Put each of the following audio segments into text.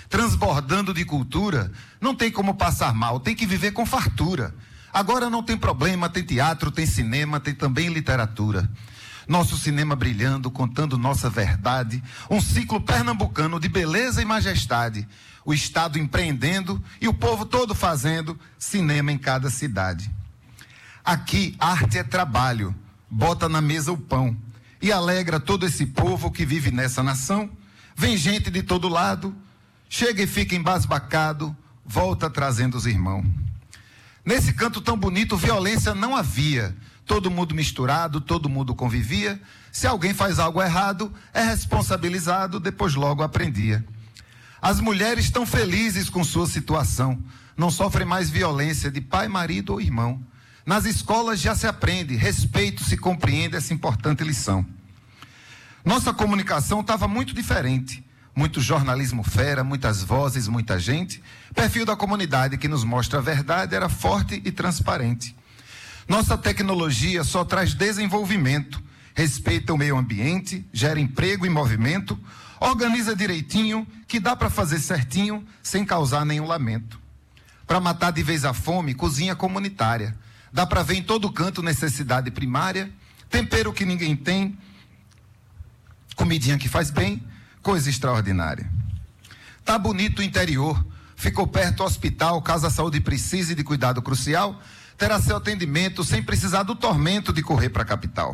transbordando de cultura, não tem como passar mal, tem que viver com fartura. Agora não tem problema, tem teatro, tem cinema, tem também literatura. Nosso cinema brilhando, contando nossa verdade, um ciclo pernambucano de beleza e majestade, o Estado empreendendo e o povo todo fazendo cinema em cada cidade. Aqui, arte é trabalho, bota na mesa o pão e alegra todo esse povo que vive nessa nação. Vem gente de todo lado, chega e fica embasbacado, volta trazendo os irmãos. Nesse canto tão bonito, violência não havia. Todo mundo misturado, todo mundo convivia. Se alguém faz algo errado, é responsabilizado, depois logo aprendia. As mulheres estão felizes com sua situação. Não sofrem mais violência de pai, marido ou irmão. Nas escolas já se aprende, respeito se compreende essa importante lição. Nossa comunicação estava muito diferente. Muito jornalismo fera, muitas vozes, muita gente. Perfil da comunidade que nos mostra a verdade era forte e transparente. Nossa tecnologia só traz desenvolvimento, respeita o meio ambiente, gera emprego e movimento, organiza direitinho, que dá para fazer certinho, sem causar nenhum lamento. Para matar de vez a fome, cozinha comunitária. Dá para ver em todo canto necessidade primária, tempero que ninguém tem, comidinha que faz bem, coisa extraordinária. Tá bonito o interior, ficou perto do hospital, caso a saúde precise de cuidado crucial, terá seu atendimento sem precisar do tormento de correr para a capital.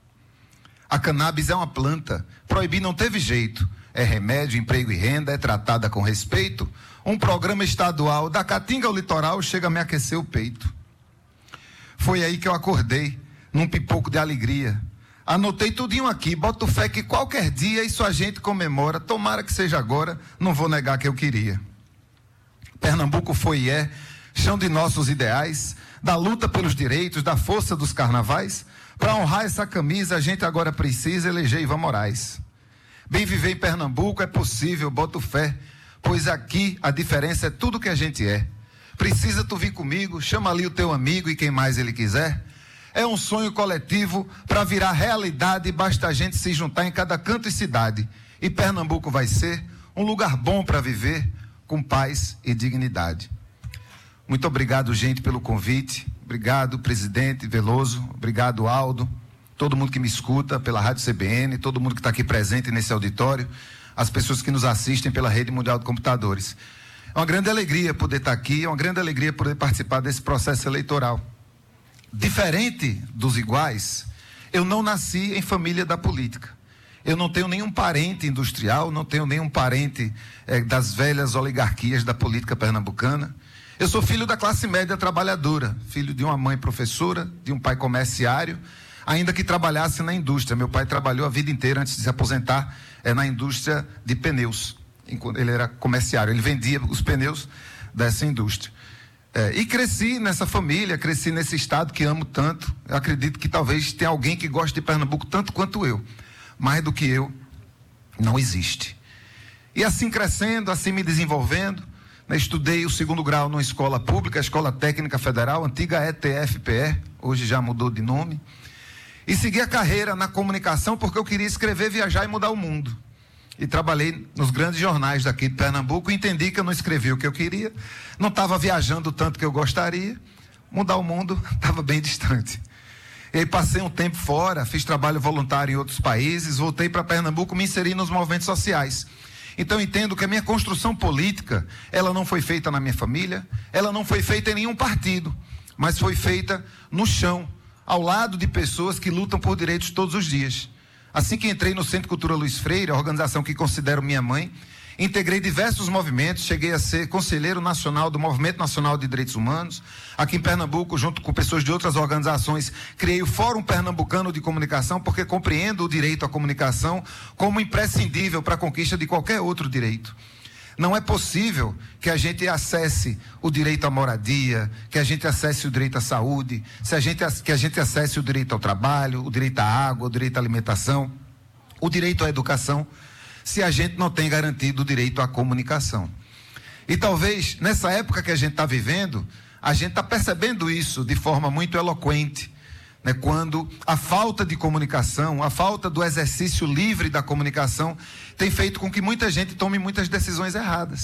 A cannabis é uma planta, proibir não teve jeito, é remédio, emprego e renda, é tratada com respeito, um programa estadual, da Caatinga ao litoral, chega a me aquecer o peito. Foi aí que eu acordei, num pipoco de alegria. Anotei tudinho aqui, boto fé que qualquer dia isso a gente comemora, tomara que seja agora, não vou negar que eu queria. Pernambuco foi e é chão de nossos ideais, da luta pelos direitos, da força dos carnavais. Para honrar essa camisa, a gente agora precisa eleger Ivan Moraes. Bem viver em Pernambuco é possível, boto fé, pois aqui a diferença é tudo que a gente é. Precisa tu vir comigo, chama ali o teu amigo e quem mais ele quiser. É um sonho coletivo para virar realidade, basta a gente se juntar em cada canto e cidade. E Pernambuco vai ser um lugar bom para viver, com paz e dignidade. Muito obrigado, gente, pelo convite. Obrigado, presidente Veloso. Obrigado, Aldo. Todo mundo que me escuta pela Rádio CBN, todo mundo que está aqui presente nesse auditório, as pessoas que nos assistem pela Rede Mundial de Computadores. É uma grande alegria poder estar aqui, é uma grande alegria poder participar desse processo eleitoral. Diferente dos iguais, eu não nasci em família da política. Eu não tenho nenhum parente industrial, não tenho nenhum parente das velhas oligarquias da política pernambucana. Eu sou filho da classe média trabalhadora, filho de uma mãe professora, de um pai comerciário, ainda que trabalhasse na indústria. Meu pai trabalhou a vida inteira antes de se aposentar na indústria de pneus. Enquanto ele era comerciário, ele vendia os pneus dessa indústria. E cresci nessa família, cresci nesse estado que amo tanto. Eu acredito que talvez tenha alguém que goste de Pernambuco tanto quanto eu. Mais do que eu, não existe. E assim crescendo, assim me desenvolvendo, estudei o 2º grau numa escola pública, a Escola Técnica Federal, antiga ETFPE, hoje já mudou de nome. E segui a carreira na comunicação porque eu queria escrever, viajar e mudar o mundo. E trabalhei nos grandes jornais daqui de Pernambuco, entendi que eu não escrevia o que eu queria, não estava viajando tanto que eu gostaria, mudar o mundo estava bem distante. E aí passei um tempo fora, fiz trabalho voluntário em outros países, voltei para Pernambuco, me inseri nos movimentos sociais. Então entendo que a minha construção política, ela não foi feita na minha família, ela não foi feita em nenhum partido, mas foi feita no chão, ao lado de pessoas que lutam por direitos todos os dias. Assim que entrei no Centro Cultura Luiz Freire, a organização que considero minha mãe, integrei diversos movimentos, cheguei a ser conselheiro nacional do Movimento Nacional de Direitos Humanos. Aqui em Pernambuco, junto com pessoas de outras organizações, criei o Fórum Pernambucano de Comunicação, porque compreendo o direito à comunicação como imprescindível para a conquista de qualquer outro direito. Não é possível que a gente acesse o direito à moradia, que a gente acesse o direito à saúde, que a gente acesse o direito ao trabalho, o direito à água, o direito à alimentação, o direito à educação, se a gente não tem garantido o direito à comunicação. E talvez, nessa época que a gente está vivendo, a gente está percebendo isso de forma muito eloquente, né? Quando a falta de comunicação, a falta do exercício livre da comunicação tem feito com que muita gente tome muitas decisões erradas.